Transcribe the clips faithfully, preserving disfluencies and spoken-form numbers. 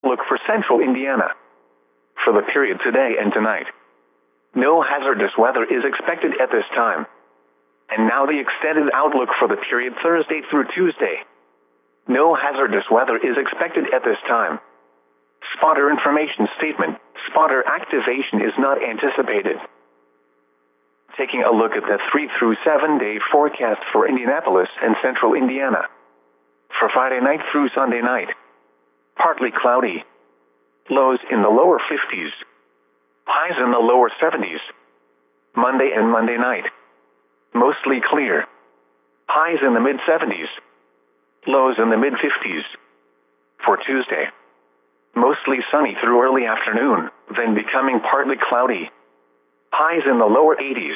outlook for central Indiana. For the period today and tonight, no hazardous weather is expected at this time. And now the extended outlook for the period Thursday through Tuesday. No hazardous weather is expected at this time. Spotter information statement. Spotter activation is not anticipated. Taking a look at the three through seven day forecast for Indianapolis and central Indiana. For Friday night through Sunday night, partly cloudy. Lows in the lower fifties. Highs in the lower seventies. Monday and Monday night, mostly clear. Highs in the mid seventies. Lows in the mid fifties. For Tuesday, mostly sunny through early afternoon, then becoming partly cloudy. Highs in the lower eighties.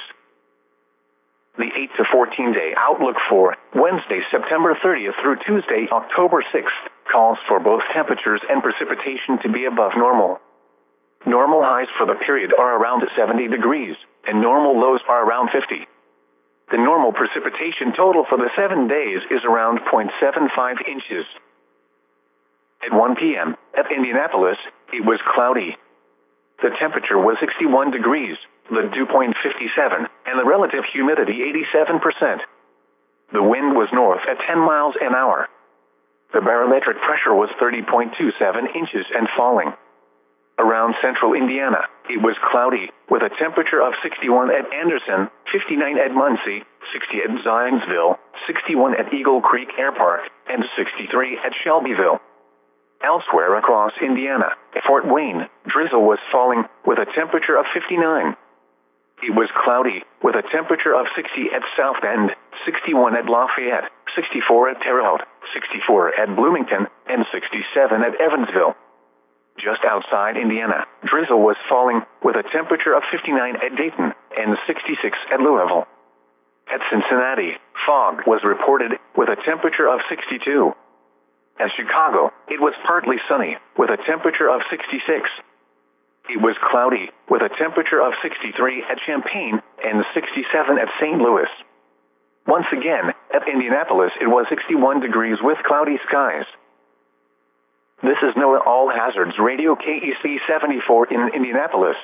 The eight to fourteen day outlook for Wednesday, September thirtieth through Tuesday, October sixth, calls for both temperatures and precipitation to be above normal. Normal highs for the period are around seventy degrees, and normal lows are around fifty. The normal precipitation total for the seven days is around zero point seven five inches. At one p m at Indianapolis, it was cloudy. The temperature was sixty-one degrees, the dew point fifty-seven, and the relative humidity eighty-seven percent. The wind was north at ten miles an hour. The barometric pressure was thirty point two seven inches and falling. Around central Indiana, it was cloudy, with a temperature of sixty-one at Anderson, fifty-nine at Muncie, sixty at Zionsville, sixty-one at Eagle Creek Air Park, and sixty-three at Shelbyville. Elsewhere across Indiana, at Fort Wayne, drizzle was falling, with a temperature of fifty-nine. It was cloudy, with a temperature of sixty at South Bend, sixty-one at Lafayette, sixty-four at Terre Haute, sixty-four at Bloomington, and sixty-seven at Evansville. Just outside Indiana, drizzle was falling, with a temperature of fifty-nine at Dayton, and sixty-six at Louisville. At Cincinnati, fog was reported, with a temperature of sixty-two. At Chicago, it was partly sunny, with a temperature of sixty-six. It was cloudy, with a temperature of sixty-three at Champaign, and sixty-seven at Saint Louis. Once again, at Indianapolis it was sixty-one degrees with cloudy skies. This is NOAA All Hazards Radio K E C seventy-four in Indianapolis.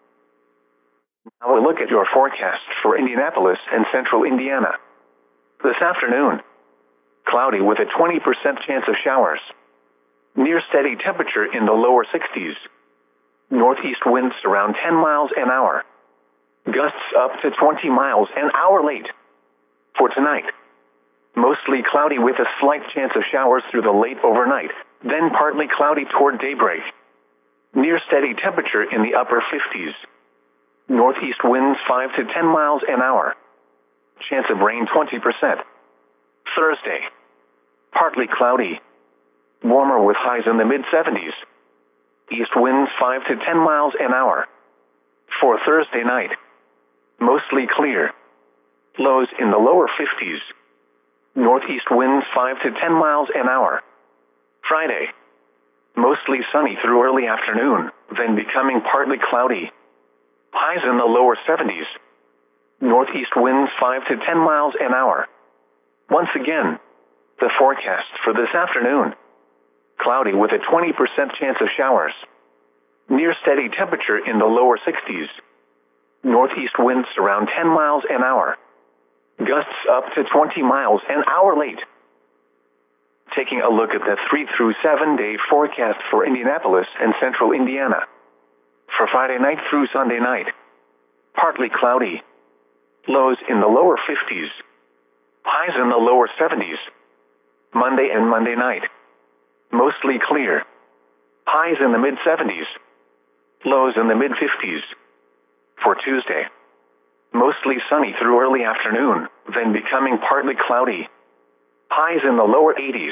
Now a look at your forecast for Indianapolis and central Indiana. This afternoon, cloudy with a twenty percent chance of showers. Near steady temperature in the lower sixties. Northeast winds around ten miles an hour. Gusts up to twenty miles an hour late. For tonight, mostly cloudy with a slight chance of showers through the late overnight, then partly cloudy toward daybreak. Near steady temperature in the upper fifties. Northeast winds five to ten miles an hour. Chance of rain twenty percent. Thursday, partly cloudy. Warmer with highs in the mid seventies. East winds five to ten miles an hour. For Thursday night, mostly clear. Lows in the lower fifties. Northeast winds five to ten miles an hour. Friday, mostly sunny through early afternoon, then becoming partly cloudy. Highs in the lower seventies. Northeast winds five to ten miles an hour. Once again, the forecast for this afternoon. Cloudy with a twenty percent chance of showers. Near steady temperature in the lower sixties. Northeast winds around ten miles an hour. Gusts up to twenty miles an hour late. Taking a look at the three through seven day forecast for Indianapolis and central Indiana. For Friday night through Sunday night, partly cloudy. Lows in the lower fifties. Highs in the lower seventies. Monday and Monday night, mostly clear. Highs in the mid seventies. Lows in the mid fifties. For Tuesday, mostly sunny through early afternoon, then becoming partly cloudy. Highs in the lower eighties.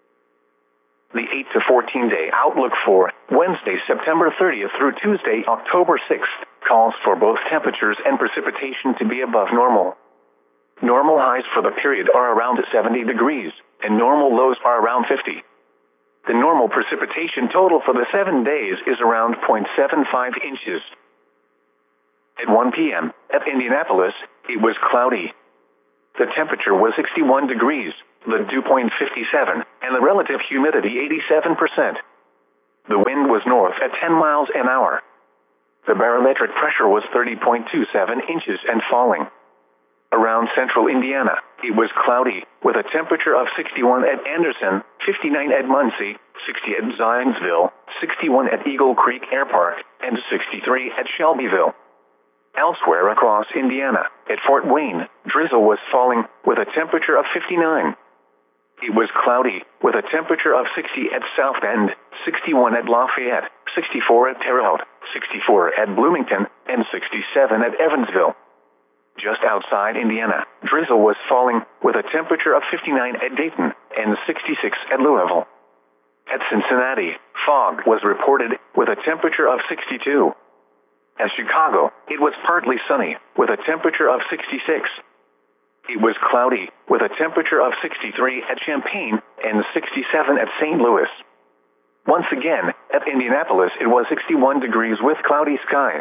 The eight to fourteen day outlook for Wednesday, September thirtieth through Tuesday, October sixth, calls for both temperatures and precipitation to be above normal. Normal highs for the period are around seventy degrees, and normal lows are around fifty. The normal precipitation total for the seven days is around zero point seven five inches. At one p m at Indianapolis, it was cloudy. The temperature was sixty-one degrees, the dew point fifty-seven, and the relative humidity eighty-seven percent. The wind was north at ten miles an hour. The barometric pressure was thirty point two seven inches and falling. Around central Indiana, it was cloudy, with a temperature of sixty-one at Anderson, fifty-nine at Muncie, sixty at Zionsville, sixty-one at Eagle Creek Air Park, and sixty-three at Shelbyville. Elsewhere across Indiana, at Fort Wayne, drizzle was falling, with a temperature of fifty-nine. It was cloudy, with a temperature of sixty at South Bend, sixty-one at Lafayette, sixty-four at Terre Haute, sixty-four at Bloomington, and sixty-seven at Evansville. Just outside Indiana, drizzle was falling, with a temperature of fifty-nine at Dayton, and sixty-six at Louisville. At Cincinnati, fog was reported, with a temperature of sixty-two. At Chicago, it was partly sunny, with a temperature of sixty-six. It was cloudy, with a temperature of sixty-three at Champaign, and sixty-seven at Saint Louis. Once again, at Indianapolis it was sixty-one degrees with cloudy skies.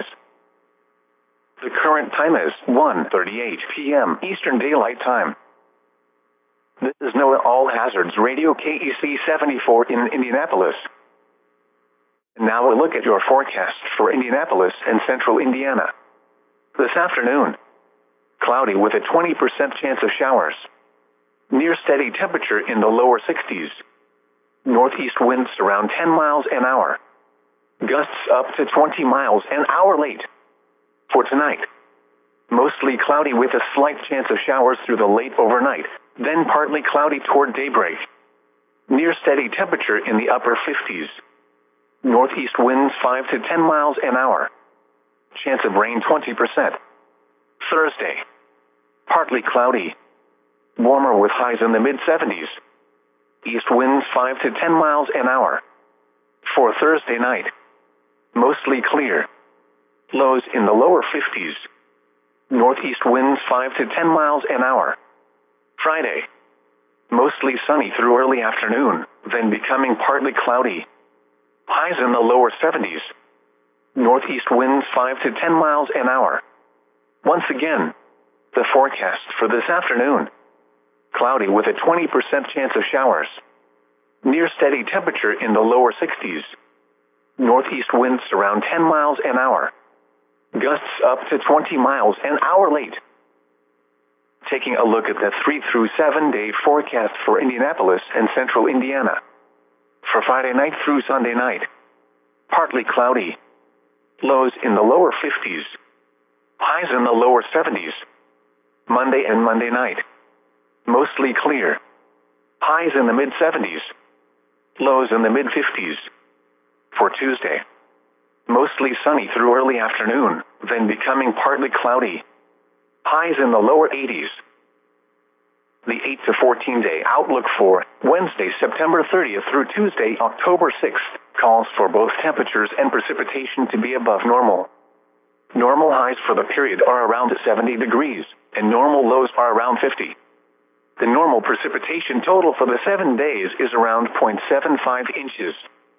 The current time is one thirty-eight p m Eastern Daylight Time. This is NOAA All Hazards Radio K E C seventy-four in Indianapolis. And now a look at your forecast for Indianapolis and central Indiana. This afternoon, cloudy with a twenty percent chance of showers. Near steady temperature in the lower sixties. Northeast winds around ten miles an hour. Gusts up to twenty miles an hour late. For tonight, mostly cloudy with a slight chance of showers through the late overnight, then partly cloudy toward daybreak. Near steady temperature in the upper fifties. Northeast winds five to ten miles an hour. Chance of rain twenty percent. Thursday, partly cloudy. Warmer with highs in the mid seventies. East winds five to ten miles an hour. For Thursday night, mostly clear. Lows in the lower fifties. Northeast winds five to ten miles an hour. Friday, mostly sunny through early afternoon, then becoming partly cloudy. Highs in the lower seventies. Northeast winds five to ten miles an hour. Once again, the forecast for this afternoon. Cloudy with a twenty percent chance of showers. Near steady temperature in the lower sixties. Northeast winds around ten miles an hour. Gusts up to twenty miles an hour late. Taking a look at the three through seven day forecast for Indianapolis and central Indiana. For Friday night through Sunday night, partly cloudy. Lows in the lower fifties. Highs in the lower seventies. Monday and Monday night, mostly clear. Highs in the mid seventies. Lows in the mid fifties. For Tuesday, mostly sunny through early afternoon, then becoming partly cloudy. Highs in the lower eighties. The eight to fourteen day outlook for Wednesday, September thirtieth through Tuesday, October sixth, calls for both temperatures and precipitation to be above normal. Normal highs for the period are around seventy degrees, and normal lows are around fifty. The normal precipitation total for the seven days is around zero point seven five inches.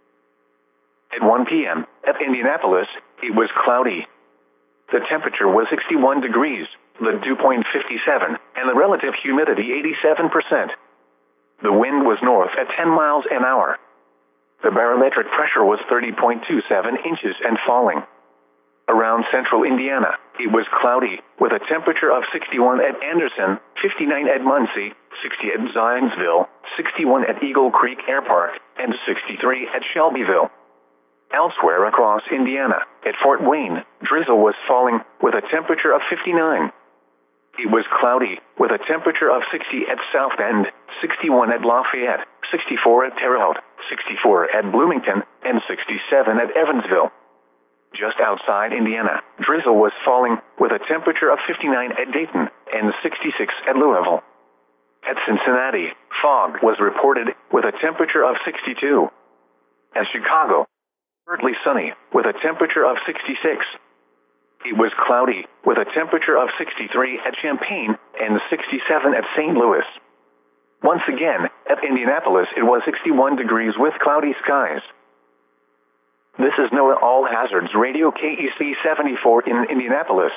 At one p m at Indianapolis, it was cloudy. The temperature was sixty-one degrees, the dew point fifty-seven, and the relative humidity eighty-seven percent. The wind was north at ten miles an hour. The barometric pressure was thirty point two seven inches and falling. Around central Indiana, it was cloudy, with a temperature of sixty-one at Anderson, fifty-nine at Muncie, sixty at Zionsville, sixty-one at Eagle Creek Air Park, and sixty-three at Shelbyville. Elsewhere across Indiana, at Fort Wayne, drizzle was falling, with a temperature of fifty-nine. It was cloudy, with a temperature of sixty at South Bend, sixty-one at Lafayette, sixty-four at Terre Haute, sixty-four at Bloomington, and sixty-seven at Evansville. Just outside Indiana, drizzle was falling, with a temperature of fifty-nine at Dayton, and sixty-six at Louisville. At Cincinnati, fog was reported, with a temperature of sixty-two. At Chicago, partly sunny, with a temperature of sixty-six. It was cloudy, with a temperature of sixty-three at Champaign, and sixty-seven at Saint Louis. Once again, at Indianapolis it was sixty-one degrees with cloudy skies. This is NOAA All Hazards Radio K E C seventy-four in Indianapolis.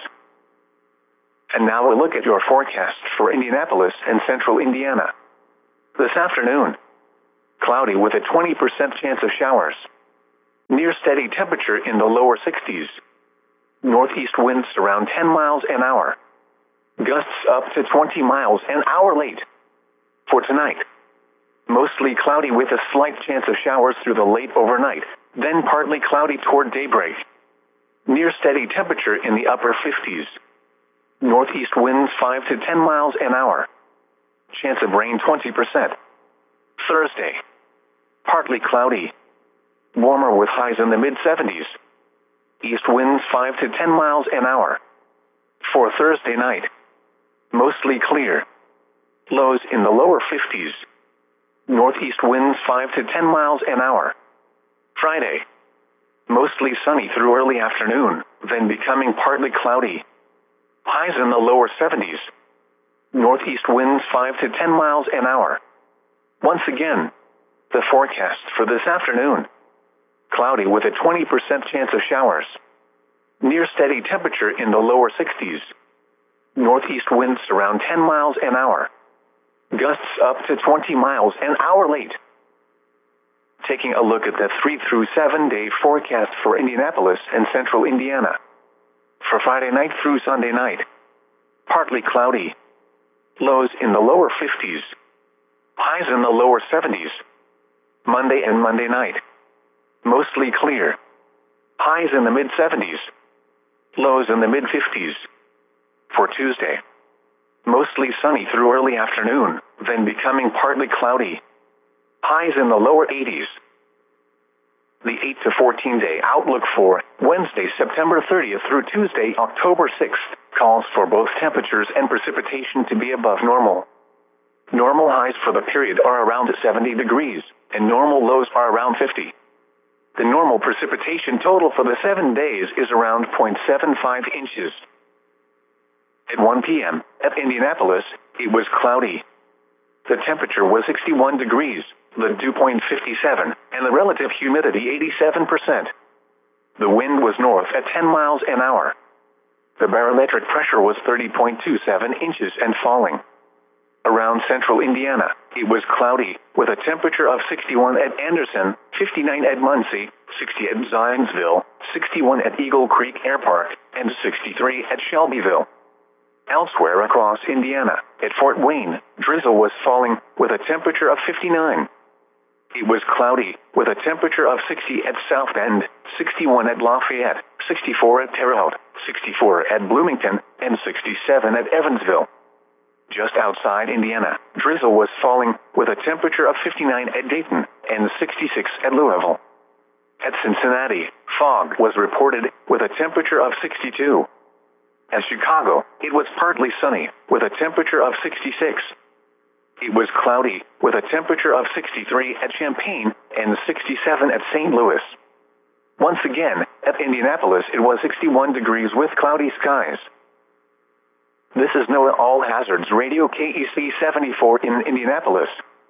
And now a look at your forecast for Indianapolis and central Indiana. This afternoon, cloudy with a twenty percent chance of showers. Near steady temperature in the lower sixties. Northeast winds around ten miles an hour. Gusts up to twenty miles an hour late. For tonight, mostly cloudy with a slight chance of showers through the late overnight, then partly cloudy toward daybreak. Near steady temperature in the upper fifties. Northeast winds five to ten miles an hour. Chance of rain twenty percent. Thursday, partly cloudy. Warmer with highs in the mid seventies. East winds five to ten miles an hour. For Thursday night, mostly clear. Lows in the lower fifties. Northeast winds five to ten miles an hour. Friday, mostly sunny through early afternoon, then becoming partly cloudy. Highs in the lower seventies. Northeast winds five to ten miles an hour. Once again, the forecast for this afternoon. Cloudy with a twenty percent chance of showers. Near steady temperature in the lower sixties. Northeast winds around ten miles an hour. Gusts up to twenty miles an hour late. Taking a look at the three through seven day forecast for Indianapolis and central Indiana. For Friday night through Sunday night, partly cloudy. Lows in the lower fifties. Highs in the lower seventies. Monday and Monday night, mostly clear. Highs in the mid seventies. Lows in the mid fifties. For Tuesday, mostly sunny through early afternoon, then becoming partly cloudy. Highs in the lower eighties. The eight to fourteen day outlook for Wednesday, September thirtieth through Tuesday, October sixth, calls for both temperatures and precipitation to be above normal. Normal highs for the period are around seventy degrees, and normal lows are around fifty. The normal precipitation total for the seven days is around zero point seven five inches. At one p m at Indianapolis, it was cloudy. The temperature was sixty-one degrees, the dew point fifty-seven, and the relative humidity eighty-seven percent. The wind was north at ten miles an hour. The barometric pressure was thirty point two seven inches and falling. Around central Indiana, it was cloudy, with a temperature of sixty-one at Anderson, fifty-nine at Muncie, sixty at Zionsville, sixty-one at Eagle Creek Air Park, and sixty-three at Shelbyville. Elsewhere across Indiana, at Fort Wayne, drizzle was falling, with a temperature of fifty-nine. It was cloudy, with a temperature of sixty at South Bend, sixty-one at Lafayette, sixty-four at Terre Haute, sixty-four at Bloomington, and sixty-seven at Evansville. Just outside Indiana, drizzle was falling, with a temperature of fifty-nine at Dayton, and sixty-six at Louisville. At Cincinnati, fog was reported, with a temperature of sixty-two. At Chicago, it was partly sunny, with a temperature of sixty-six. It was cloudy, with a temperature of sixty-three at Champaign, and sixty-seven at Saint Louis. Once again, at Indianapolis it was sixty-one degrees with cloudy skies. This is NOAA All Hazards Radio K E C seventy-four in Indianapolis.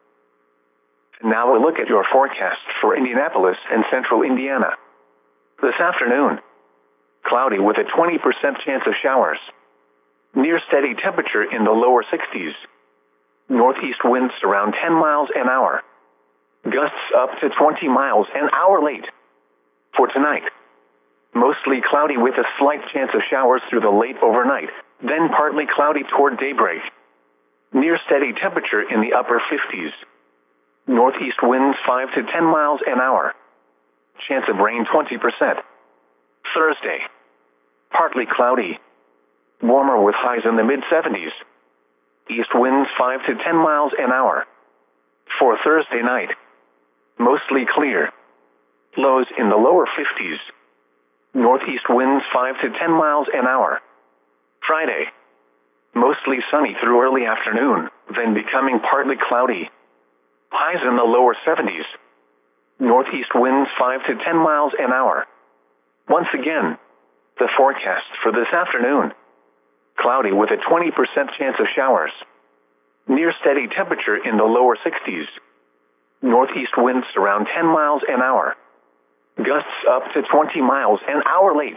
Now a look at your forecast for Indianapolis and central Indiana. This afternoon, cloudy with a twenty percent chance of showers. Near steady temperature in the lower sixties. Northeast winds around ten miles an hour. Gusts up to twenty miles an hour late. For tonight, mostly cloudy with a slight chance of showers through the late overnight, then partly cloudy toward daybreak. Near steady temperature in the upper fifties. Northeast winds five to ten miles an hour. Chance of rain twenty percent. Thursday, partly cloudy. Warmer with highs in the mid seventies. East winds five to ten miles an hour. For Thursday night, mostly clear. Lows in the lower fifties. Northeast winds five to ten miles an hour. Friday, mostly sunny through early afternoon, then becoming partly cloudy. Highs in the lower seventies. Northeast winds five to ten miles an hour. Once again, the forecast for this afternoon. Cloudy with a twenty percent chance of showers. Near steady temperature in the lower sixties. Northeast winds around ten miles an hour. Gusts up to twenty miles an hour late.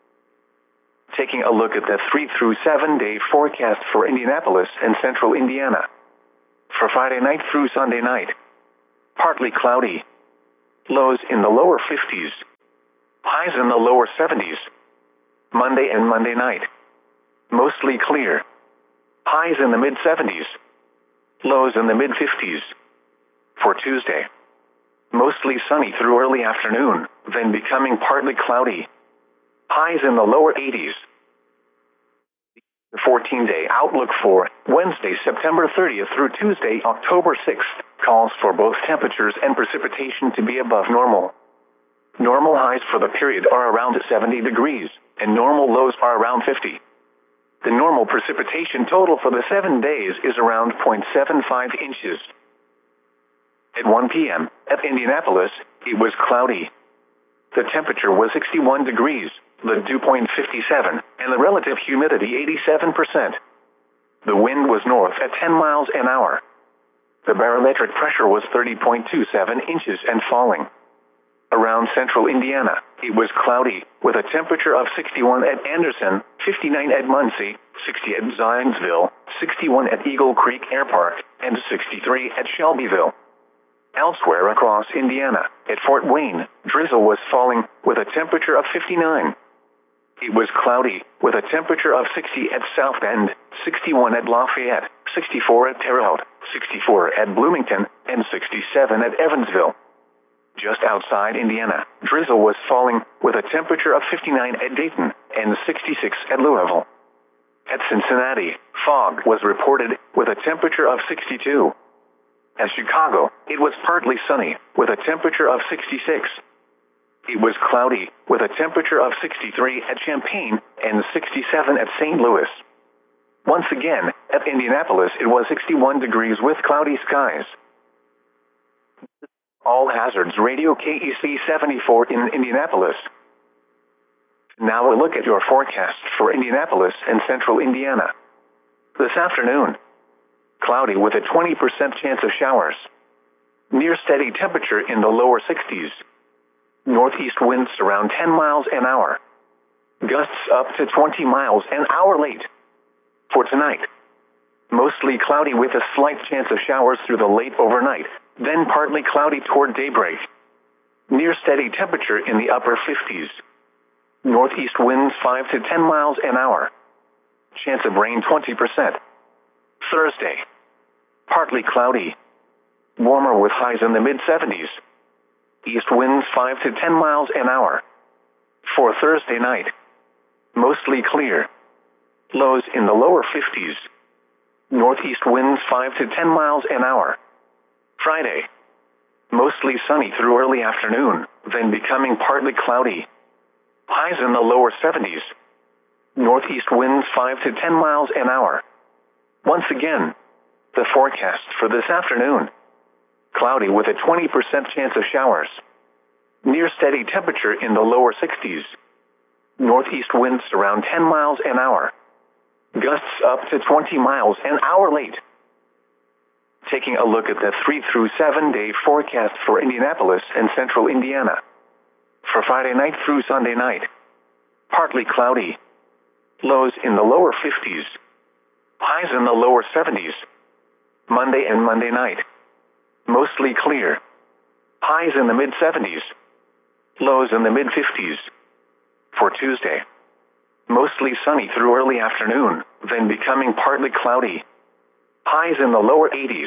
Taking a look at the three through seven day forecast for Indianapolis and central Indiana. For Friday night through Sunday night, partly cloudy. Lows in the lower fifties. highs in the lower seventies. Monday and Monday night, mostly clear. Highs in the mid-seventies. Lows in the mid-fifties. For Tuesday, mostly sunny through early afternoon, then becoming partly cloudy. Highs in the lower eighties. The fourteen-day outlook for Wednesday, September thirtieth through Tuesday, October sixth, calls for both temperatures and precipitation to be above normal. Normal highs for the period are around seventy degrees, and normal lows are around fifty. The normal precipitation total for the seven days is around zero point seven five inches. At one p.m., at Indianapolis, it was cloudy. The temperature was sixty-one degrees, the dew point fifty-seven, and the relative humidity eighty-seven percent. The wind was north at ten miles an hour. The barometric pressure was thirty point two seven inches and falling. Around central Indiana, it was cloudy, with a temperature of sixty-one at Anderson, fifty-nine at Muncie, sixty at Zionsville, sixty-one at Eagle Creek Air Park, and sixty-three at Shelbyville. Elsewhere across Indiana, at Fort Wayne, drizzle was falling, with a temperature of fifty-nine. It was cloudy, with a temperature of sixty at South Bend, sixty-one at Lafayette, sixty-four at Terre Haute, sixty-four at Bloomington, and sixty-seven at Evansville. Just outside Indiana, drizzle was falling, with a temperature of fifty-nine at Dayton, and sixty-six at Louisville. At Cincinnati, fog was reported, with a temperature of sixty-two. At Chicago, it was partly sunny, with a temperature of sixty-six. It was cloudy, with a temperature of sixty-three at Champaign, and sixty-seven at Saint Louis. Once again, at Indianapolis it was sixty-one degrees with cloudy skies. All Hazards Radio K E C seventy-four in Indianapolis. Now a look at your forecast for Indianapolis and central Indiana. This afternoon, cloudy with a twenty percent chance of showers. Near steady temperature in the lower sixties. Northeast winds around ten miles an hour. Gusts up to twenty miles an hour late. For tonight, mostly cloudy with a slight chance of showers through the late overnight, then partly cloudy toward daybreak. Near steady temperature in the upper fifties. Northeast winds five to ten miles an hour. Chance of rain twenty percent. Thursday, partly cloudy. Warmer with highs in the mid-seventies. East winds five to ten miles an hour. For Thursday night, mostly clear. Lows in the lower fifties. Northeast winds five to ten miles an hour. Friday, mostly sunny through early afternoon, then becoming partly cloudy. Highs in the lower seventies. Northeast winds five to ten miles an hour. Once again, the forecast for this afternoon. Cloudy with a twenty percent chance of showers. Near steady temperature in the lower sixties. Northeast winds around ten miles an hour. Gusts up to twenty miles an hour late. Taking a look at the three through seven day forecast for Indianapolis and central Indiana. For Friday night through Sunday night, partly cloudy. Lows in the lower fifties. Highs in the lower seventies. Monday and Monday night, mostly clear. Highs in the mid-seventies. Lows in the mid-fifties. For Tuesday, mostly sunny through early afternoon, then becoming partly cloudy. Highs in the lower eighties.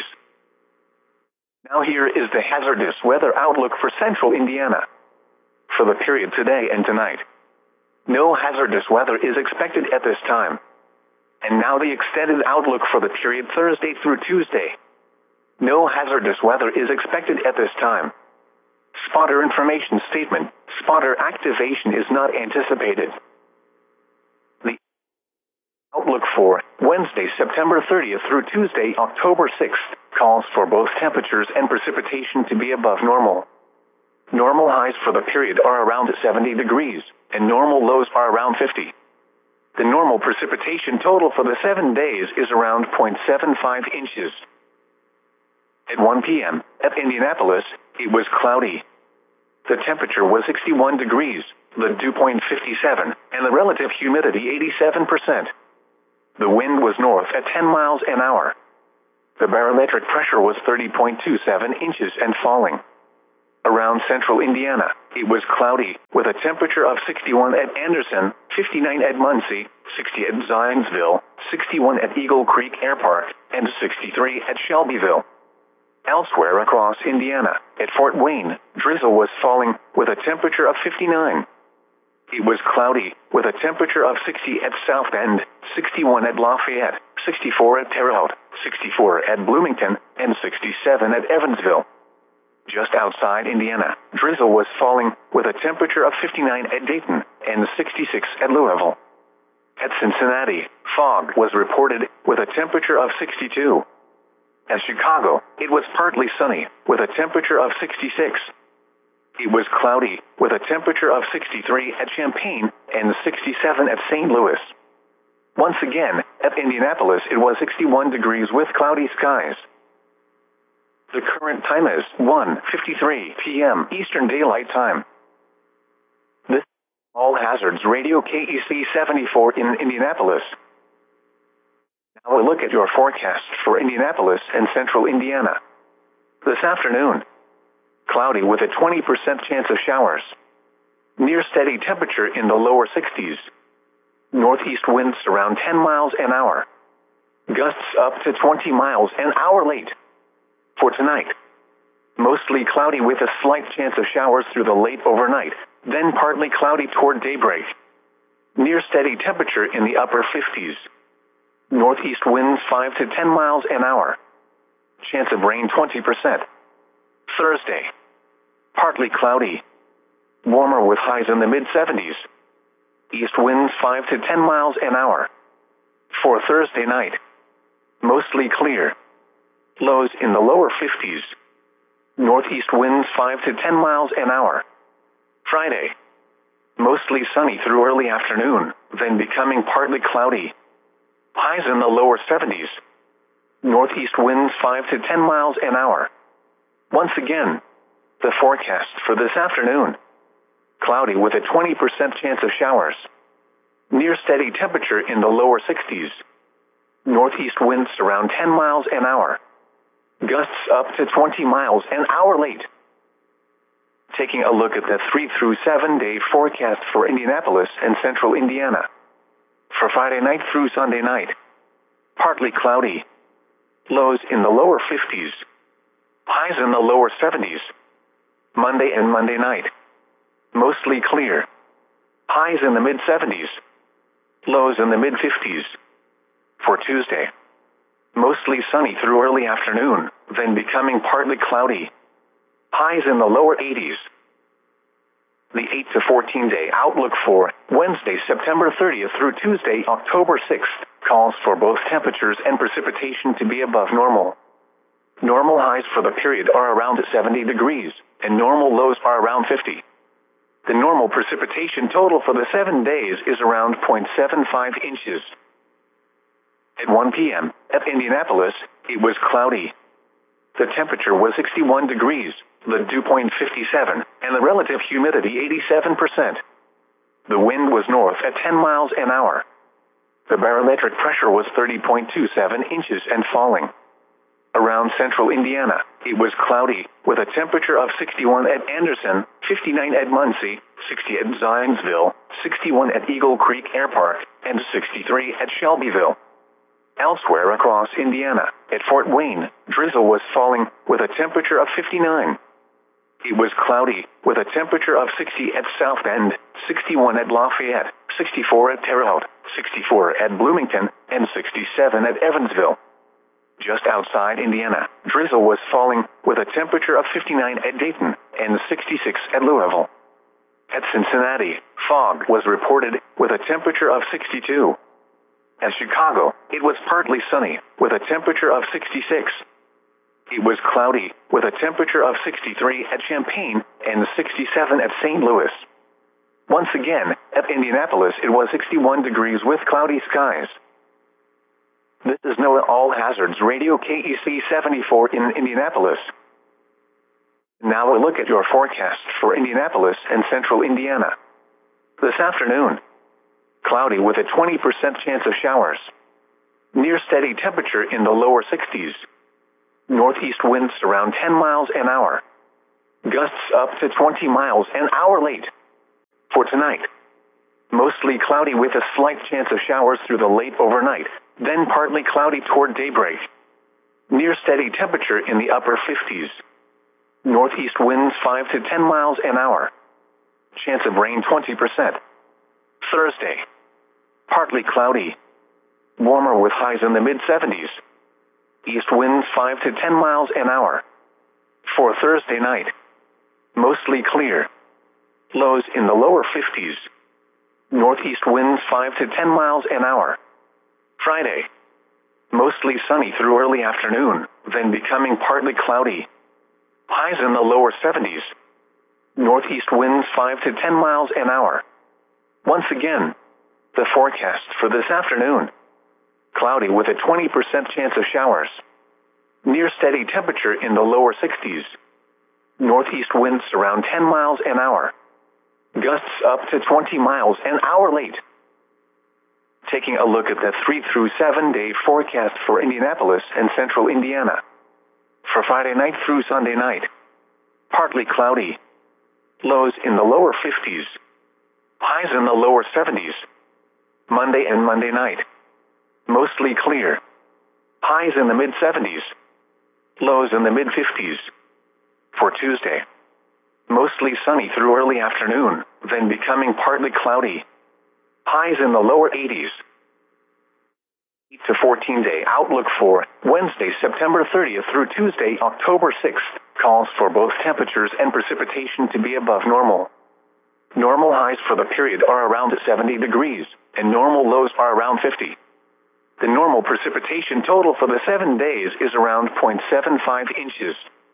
Now here is the hazardous weather outlook for central Indiana. For the period today and tonight, no hazardous weather is expected at this time. And now the extended outlook for the period Thursday through Tuesday. No hazardous weather is expected at this time. Spotter information statement. Spotter activation is not anticipated. The outlook for Wednesday, September thirtieth through Tuesday, October sixth, calls for both temperatures and precipitation to be above normal. Normal highs for the period are around seventy degrees, and normal lows are around fifty. The normal precipitation total for the seven days is around zero point seven five inches. At one p.m., at Indianapolis, it was cloudy. The temperature was sixty-one degrees, the dew point fifty-seven, and the relative humidity eighty-seven percent. The wind was north at ten miles an hour. The barometric pressure was thirty point two seven inches and falling. Around central Indiana, it was cloudy, with a temperature of sixty-one at Anderson, fifty-nine at Muncie, sixty at Zionsville, sixty-one at Eagle Creek Air Park, and sixty-three at Shelbyville. Elsewhere across Indiana, at Fort Wayne, drizzle was falling, with a temperature of fifty-nine. It was cloudy, with a temperature of sixty at South Bend, sixty-one at Lafayette, sixty-four at Terre Haute, sixty-four at Bloomington, and sixty-seven at Evansville. Just outside Indiana, drizzle was falling, with a temperature of fifty-nine at Dayton, and sixty-six at Louisville. At Cincinnati, fog was reported, with a temperature of sixty-two. At Chicago, it was partly sunny, with a temperature of sixty-six. It was cloudy, with a temperature of sixty-three at Champaign, and sixty-seven at Saint Louis. Once again, at Indianapolis it was sixty-one degrees with cloudy skies. The current time is one fifty-three p m Eastern Daylight Time. This is All Hazards Radio K E C seventy-four in Indianapolis. Now we'll look at your forecast for Indianapolis and central Indiana. This afternoon, cloudy with a twenty percent chance of showers. Near steady temperature in the lower sixties. Northeast winds around ten miles an hour. Gusts up to twenty miles an hour late. For tonight, mostly cloudy with a slight chance of showers through the late overnight, then partly cloudy toward daybreak. Near steady temperature in the upper fifties. Northeast winds five to ten miles an hour. Chance of rain twenty percent. Thursday, partly cloudy. Warmer with highs in the mid seventies. East winds five to ten miles an hour. For Thursday night, mostly clear. Lows in the lower fifties. Northeast winds five to ten miles an hour. Friday, mostly sunny through early afternoon, then becoming partly cloudy. Highs in the lower seventies. Northeast winds five to ten miles an hour. Once again, the forecast for this afternoon. Cloudy with a twenty percent chance of showers. Near steady temperature in the lower sixties. Northeast winds around ten miles an hour. Gusts up to twenty miles an hour late. Taking a look at the three through seven day forecast for Indianapolis and central Indiana. For Friday night through Sunday night, partly cloudy. Lows in the lower fifties. Highs in the lower seventies. Monday and Monday night, mostly clear. Highs in the mid seventies. Lows in the mid fifties. For Tuesday, mostly sunny through early afternoon, then becoming partly cloudy. Highs in the lower eighties. The eight to fourteen day outlook for Wednesday, September thirtieth through Tuesday, October sixth, calls for both temperatures and precipitation to be above normal. Normal highs for the period are around seventy degrees, and normal lows are around fifty. The normal precipitation total for the seven days is around zero point seven five inches. At one p m at Indianapolis, it was cloudy. The temperature was sixty-one degrees, the dew point fifty-seven, and the relative humidity eighty-seven percent. The wind was north at ten miles an hour. The barometric pressure was thirty point two seven inches and falling. Around central Indiana, it was cloudy, with a temperature of sixty-one at Anderson, fifty-nine at Muncie, sixty at Zionsville, sixty-one at Eagle Creek Air Park, and sixty-three at Shelbyville. Elsewhere across Indiana, at Fort Wayne, drizzle was falling, with a temperature of fifty-nine. It was cloudy, with a temperature of sixty at South Bend, sixty-one at Lafayette, sixty-four at Terre Haute, sixty-four at Bloomington, and sixty-seven at Evansville. Just outside Indiana, drizzle was falling, with a temperature of fifty-nine at Dayton, and sixty-six at Louisville. At Cincinnati, fog was reported, with a temperature of sixty-two. At Chicago, it was partly sunny, with a temperature of sixty-six. It was cloudy, with a temperature of sixty-three at Champaign, and sixty-seven at Saint Louis. Once again, at Indianapolis it was sixty-one degrees with cloudy skies. This is NOAA All Hazards Radio K E C seventy-four in Indianapolis. Now a look at your forecast for Indianapolis and central Indiana. This afternoon, cloudy with a twenty percent chance of showers. Near steady temperature in the lower sixties. Northeast winds around ten miles an hour. Gusts up to twenty miles an hour late. For tonight, mostly cloudy with a slight chance of showers through the late overnight, then partly cloudy toward daybreak. Near steady temperature in the upper fifties. Northeast winds five to ten miles an hour. Chance of rain twenty percent. Thursday, partly cloudy. Warmer with highs in the mid seventies. East winds five to ten miles an hour. For Thursday night, mostly clear. Lows in the lower fifties. Northeast winds five to ten miles an hour. Friday, mostly sunny through early afternoon, then becoming partly cloudy. Highs in the lower seventies. Northeast winds five to ten miles an hour. Once again, the forecast for this afternoon. Cloudy with a twenty percent chance of showers. Near steady temperature in the lower sixties. Northeast winds around ten miles an hour. Gusts up to twenty miles an hour late. Taking a look at the three through seven day forecast for Indianapolis and central Indiana. For Friday night through Sunday night, partly cloudy. Lows in the lower fifties. Highs in the lower seventies. Monday and Monday night, mostly clear. Highs in the mid seventies. Lows in the mid fifties. For Tuesday, mostly sunny through early afternoon, then becoming partly cloudy. Highs in the lower eighties. eight to fourteen day outlook for Wednesday, September thirtieth through Tuesday, October sixth, calls for both temperatures and precipitation to be above normal. Normal highs for the period are around seventy degrees, and normal lows are around fifty. The normal precipitation total for the seven days is around zero point seven five inches.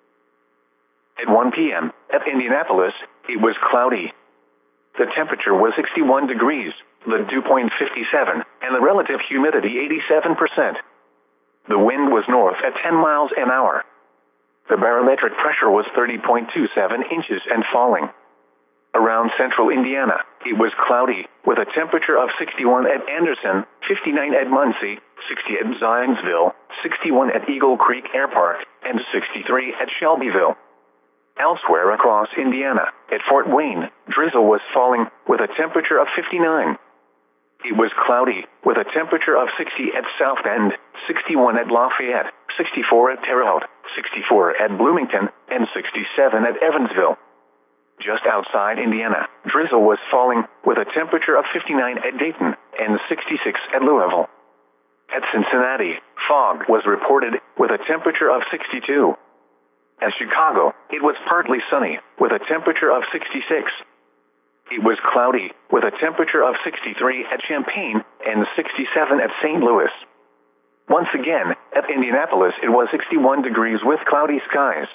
At one p m at Indianapolis, it was cloudy. The temperature was sixty-one degrees, the dew point fifty-seven, and the relative humidity eighty-seven percent. The wind was north at ten miles an hour. The barometric pressure was thirty point two seven inches and falling. Around central Indiana, it was cloudy, with a temperature of sixty-one at Anderson, fifty-nine at Muncie, sixty at Zionsville, sixty-one at Eagle Creek Air Park, and sixty-three at Shelbyville. Elsewhere across Indiana, at Fort Wayne, drizzle was falling, with a temperature of fifty-nine. It was cloudy, with a temperature of sixty at South Bend, sixty-one at Lafayette, sixty-four at Terre Haute, sixty-four at Bloomington, and sixty-seven at Evansville. Just outside Indiana, drizzle was falling, with a temperature of fifty-nine at Dayton, and sixty-six at Louisville. At Cincinnati, fog was reported, with a temperature of sixty-two. At Chicago, it was partly sunny, with a temperature of sixty-six. It was cloudy, with a temperature of sixty-three at Champaign and sixty-seven at Saint Louis. Once again, at Indianapolis it was sixty-one degrees with cloudy skies.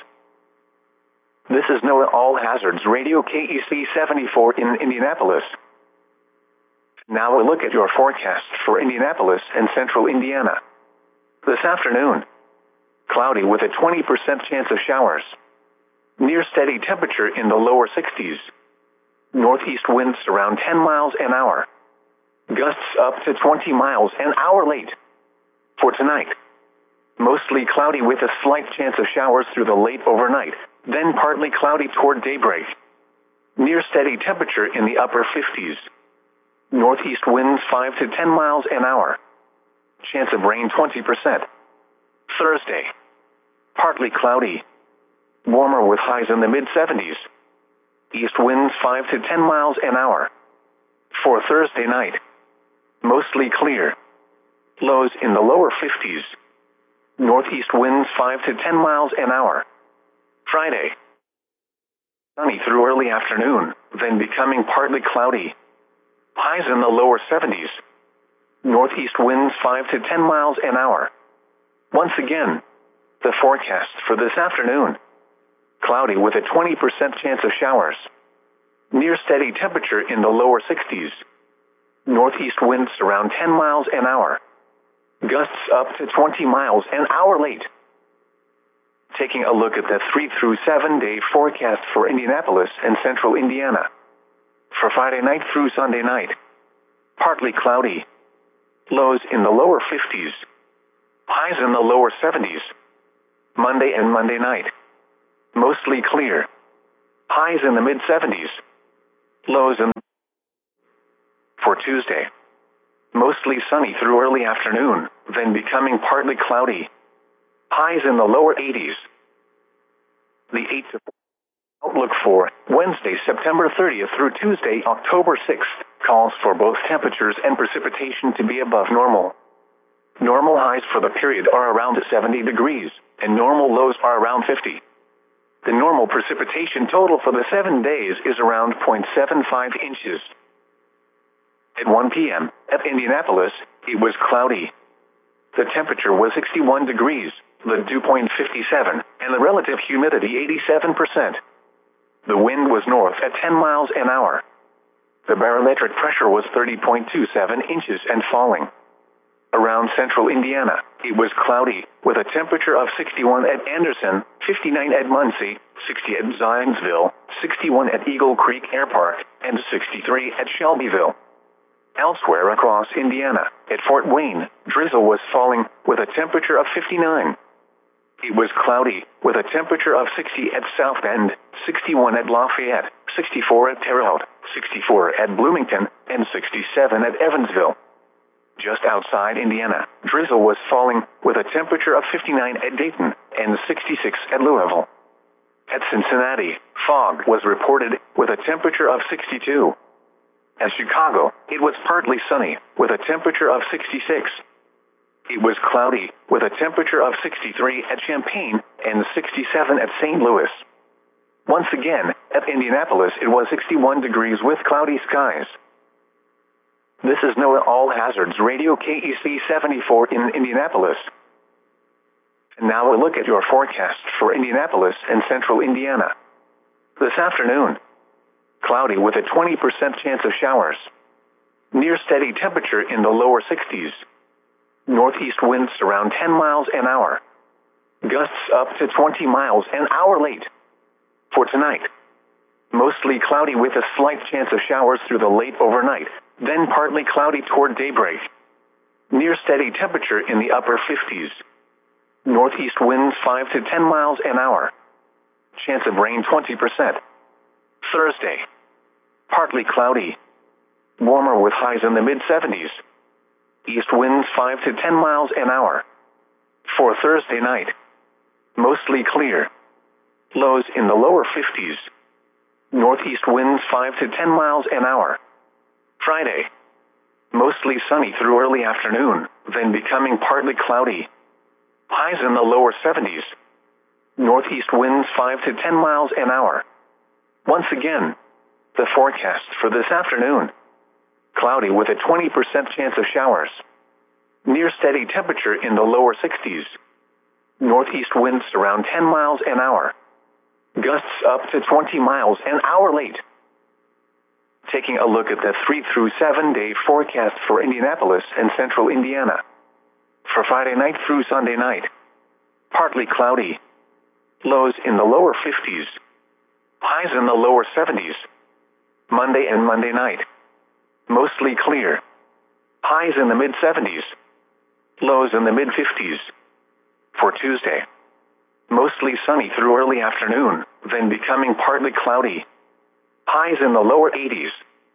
This is NOAA All Hazards Radio K E C seventy-four in Indianapolis. Now a look at your forecast for Indianapolis and central Indiana. This afternoon, cloudy with a twenty percent chance of showers. Near steady temperature in the lower sixties. Northeast winds around ten miles an hour. Gusts up to twenty miles an hour late. For tonight, mostly cloudy with a slight chance of showers through the late overnight, then partly cloudy toward daybreak. Near steady temperature in the upper fifties. Northeast winds five to ten miles an hour. Chance of rain twenty percent. Thursday, partly cloudy. Warmer with highs in the mid seventies. East winds five to ten miles an hour. For Thursday night, mostly clear. Lows in the lower fifties. Northeast winds five to ten miles an hour. Friday, sunny through early afternoon, then becoming partly cloudy. Highs in the lower seventies. Northeast winds five to ten miles an hour. Once again, the forecast for this afternoon. Cloudy with a twenty percent chance of showers. Near steady temperature in the lower sixties. Northeast winds around ten miles an hour. Gusts up to twenty miles an hour late. Taking a look at the three through seven day forecast for Indianapolis and central Indiana. For Friday night through Sunday night, partly cloudy. Lows in the lower fifties. Highs in the lower seventies. Monday and Monday night, mostly clear. Highs in the mid seventies. Lows in for Tuesday. Mostly sunny through early afternoon, then becoming partly cloudy. Highs in the lower eighties. The eight to four outlook for Wednesday, September thirtieth through Tuesday, October sixth, calls for both temperatures and precipitation to be above normal. Normal highs for the period are around seventy degrees, and normal lows are around fifty. The normal precipitation total for the seven days is around zero point seven five inches. At one p m at Indianapolis, it was cloudy. The temperature was sixty-one degrees, the dew point fifty-seven, and the relative humidity eighty-seven percent. The wind was north at ten miles an hour. The barometric pressure was thirty point two seven inches and falling. Around central Indiana, it was cloudy, with a temperature of sixty-one at Anderson, fifty-nine at Muncie, sixty at Zionsville, sixty-one at Eagle Creek Air Park, and sixty-three at Shelbyville. Elsewhere across Indiana, at Fort Wayne, drizzle was falling, with a temperature of fifty-nine. It was cloudy, with a temperature of sixty at South Bend, sixty-one at Lafayette, sixty-four at Terre Haute, sixty-four at Bloomington, and sixty-seven at Evansville. Just outside Indiana, drizzle was falling, with a temperature of fifty-nine at Dayton, and sixty-six at Louisville. At Cincinnati, fog was reported, with a temperature of sixty-two. At Chicago, it was partly sunny, with a temperature of sixty-six. It was cloudy, with a temperature of sixty-three at Champaign, and sixty-seven at Saint Louis. Once again, at Indianapolis it was sixty-one degrees with cloudy skies. This is NOAA All Hazards Radio K E C seventy-four in Indianapolis. And now a look at your forecast for Indianapolis and central Indiana. This afternoon, cloudy with a twenty percent chance of showers. Near steady temperature in the lower sixties. Northeast winds around ten miles an hour. Gusts up to twenty miles an hour late. For tonight, mostly cloudy with a slight chance of showers through the late overnight, then partly cloudy toward daybreak. Near steady temperature in the upper fifties. Northeast winds five to ten miles an hour. Chance of rain twenty percent. Thursday, partly cloudy. Warmer with highs in the mid seventies. East winds five to ten miles an hour. For Thursday night, mostly clear. Lows in the lower fifties. Northeast winds five to ten miles an hour. Friday, mostly sunny through early afternoon, then becoming partly cloudy. Highs in the lower seventies. Northeast winds five to ten miles an hour. Once again, the forecast for this afternoon. Cloudy with a twenty percent chance of showers. Near steady temperature in the lower sixties. Northeast winds around ten miles an hour. Gusts up to twenty miles an hour late. Taking a look at the three through seven day forecast for Indianapolis and central Indiana. For Friday night through Sunday night, partly cloudy. Lows in the lower fifties. Highs in the lower seventies. Monday and Monday night, mostly clear. Highs in the mid seventies. Lows in the mid fifties. For Tuesday, mostly sunny through early afternoon, then becoming partly cloudy. Highs in the lower eighties.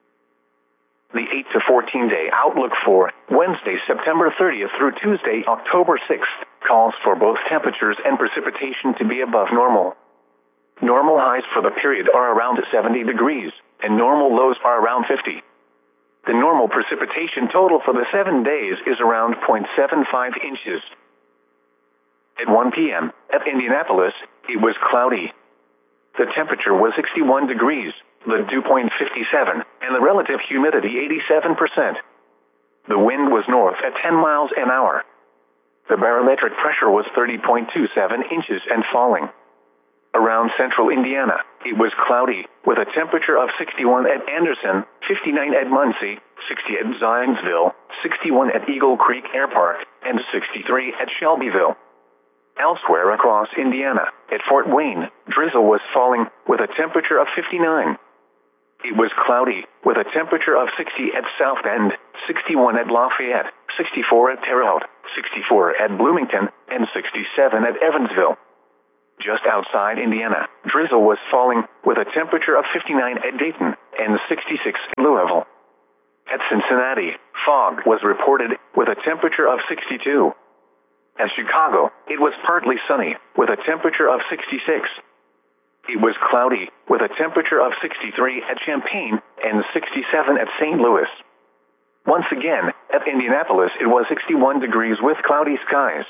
The eight to fourteen day outlook for Wednesday, September thirtieth through Tuesday, October sixth, calls for both temperatures and precipitation to be above normal. Normal highs for the period are around seventy degrees, and normal lows are around fifty. The normal precipitation total for the seven days is around zero point seven five inches. At one p m at Indianapolis, it was cloudy. The temperature was sixty-one degrees, the dew point fifty-seven, and the relative humidity eighty-seven percent. The wind was north at ten miles an hour. The barometric pressure was thirty point two seven inches and falling. Around central Indiana, it was cloudy, with a temperature of sixty-one at Anderson, fifty-nine at Muncie, sixty at Zionsville, sixty-one at Eagle Creek Air Park, and sixty-three at Shelbyville. Elsewhere across Indiana, at Fort Wayne, drizzle was falling, with a temperature of fifty-nine. It was cloudy, with a temperature of sixty at South Bend, sixty-one at Lafayette, sixty-four at Terre Haute, sixty-four at Bloomington, and sixty-seven at Evansville. Just outside Indiana, drizzle was falling, with a temperature of fifty-nine at Dayton and sixty-six at Louisville. At Cincinnati, fog was reported, with a temperature of sixty-two. At Chicago, it was partly sunny, with a temperature of sixty-six. It was cloudy, with a temperature of sixty-three at Champaign and sixty-seven at Saint Louis. Once again, at Indianapolis it was sixty-one degrees with cloudy skies.